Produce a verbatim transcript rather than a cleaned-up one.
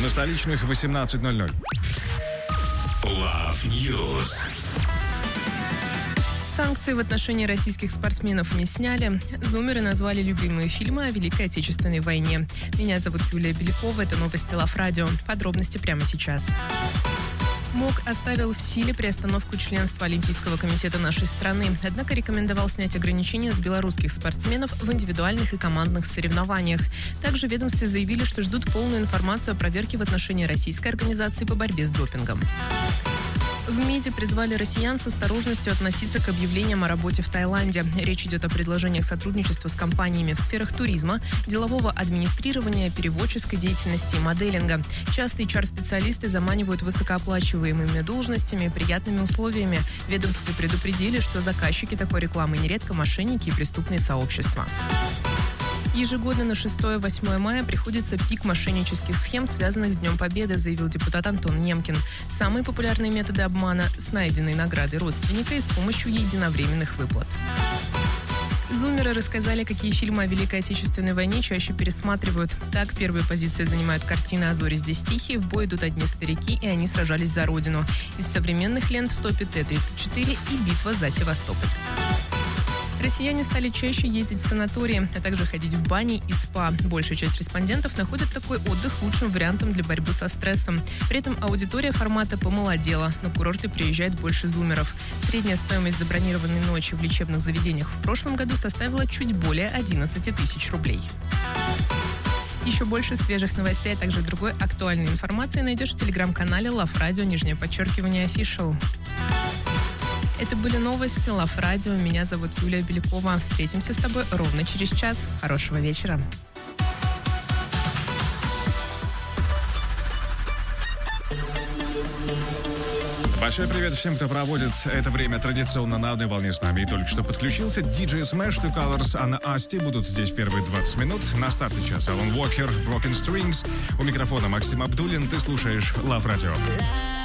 на столичных восемнадцать ноль ноль. Love News. Санкции в отношении российских спортсменов не сняли. Зумеры назвали любимые фильмы о Великой Отечественной войне. Меня зовут Юлия Белякова. Это новости Love Radio. Подробности прямо сейчас. МОК оставил в силе приостановку членства Олимпийского комитета нашей страны, однако рекомендовал снять ограничения с белорусских спортсменов в индивидуальных и командных соревнованиях. Также в ведомстве заявили, что ждут полную информацию о проверке в отношении российской организации по борьбе с допингом. В МИДе призвали россиян с осторожностью относиться к объявлениям о работе в Таиланде. Речь идет о предложениях сотрудничества с компаниями в сферах туризма, делового администрирования, переводческой деятельности и моделинга. Часто эйч ар-специалисты заманивают высокооплачиваемыми должностями и приятными условиями. В ведомстве предупредили, что заказчики такой рекламы нередко мошенники и преступные сообщества. Ежегодно на шестое-восьмое мая приходится пик мошеннических схем, связанных с Днем Победы, заявил депутат Антон Немкин. Самые популярные методы обмана – с найденной наградой родственника и с помощью единовременных выплат. Зумеры рассказали, какие фильмы о Великой Отечественной войне чаще пересматривают. Так, первые позиции занимают картины «А зори здесь тихие», «В бой идут одни старики» и «Они сражались за Родину». Из современных лент в топе Т тридцать четыре и «Битва за Севастополь». Россияне стали чаще ездить в санатории, а также ходить в бани и спа. Большая часть респондентов находит такой отдых лучшим вариантом для борьбы со стрессом. При этом аудитория формата помолодела. На курорты приезжает больше зумеров. Средняя стоимость забронированной ночи в лечебных заведениях в прошлом году составила чуть более одиннадцать тысяч рублей. Еще больше свежих новостей, а также другой актуальной информации найдешь в телеграм-канале Love Radio, нижнее подчеркивание, official. Это были новости Love Radio. Меня зовут Юлия Белякова. Встретимся с тобой ровно через час. Хорошего вечера. Большой привет всем, кто проводит это время традиционно на одной волне с нами и только что подключился. диджей Smash, Two Colors, Анна Асти будут здесь первые двадцать минут. На старте часа Алан Уокер, Broken Strings. У микрофона Максим Абдуллин. Ты слушаешь Love Radio.